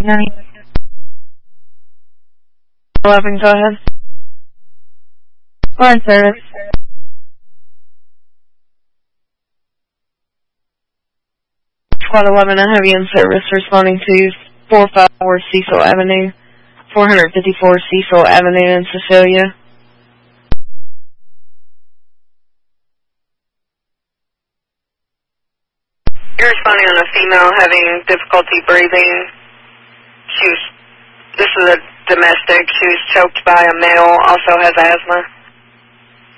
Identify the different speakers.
Speaker 1: 11, go ahead. Line service. Squad 11, I have you in service responding to 454 Cecil Avenue, 454 Cecil Avenue in Cecilia. You're responding on a female having difficulty breathing. This is a domestic. She was choked by a male, also has asthma.